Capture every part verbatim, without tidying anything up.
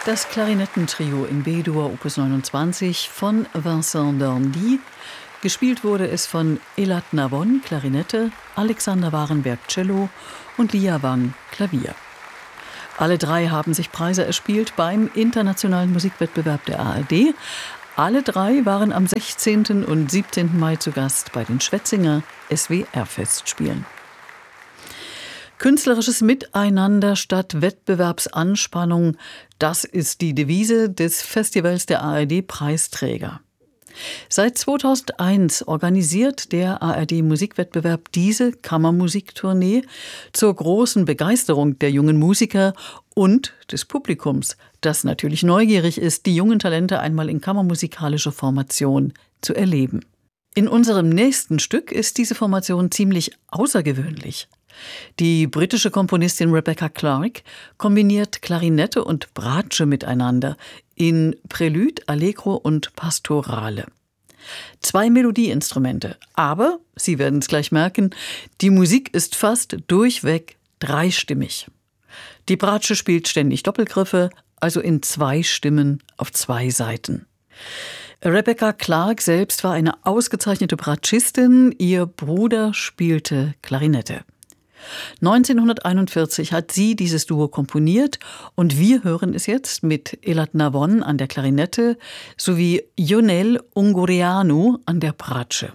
Das Klarinettentrio in B-Dur Opus neunundzwanzig von Vincent d'Orndy. Gespielt wurde es von Elad Navon, Klarinette, Alexander Warenberg, Cello und Lia Wang, Klavier. Alle drei haben sich Preise erspielt beim Internationalen Musikwettbewerb der A R D. Alle drei waren am sechzehnten und siebzehnten Mai zu Gast bei den Schwetzinger S W R-Festspielen. Künstlerisches Miteinander statt Wettbewerbsanspannung, das ist die Devise des Festivals der A R D-Preisträger. Seit zweitausendeins organisiert der A R D-Musikwettbewerb diese Kammermusiktournee zur großen Begeisterung der jungen Musiker und des Publikums, das natürlich neugierig ist, die jungen Talente einmal in kammermusikalischer Formation zu erleben. In unserem nächsten Stück ist diese Formation ziemlich außergewöhnlich. Die britische Komponistin Rebecca Clarke kombiniert Klarinette und Bratsche miteinander in Prelude, Allegro und Pastorale. Zwei Melodieinstrumente, aber, Sie werden es gleich merken, die Musik ist fast durchweg dreistimmig. Die Bratsche spielt ständig Doppelgriffe, also in zwei Stimmen auf zwei Seiten. Rebecca Clarke selbst war eine ausgezeichnete Bratschistin, ihr Bruder spielte Klarinette. neunzehnhunderteinundvierzig hat sie dieses Duo komponiert und wir hören es jetzt mit Elad Navon an der Klarinette sowie Ionel Ungureanu an der Bratsche.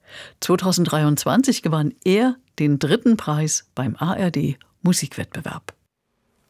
zweitausenddreiundzwanzig gewann er den dritten Preis beim A R D Musikwettbewerb.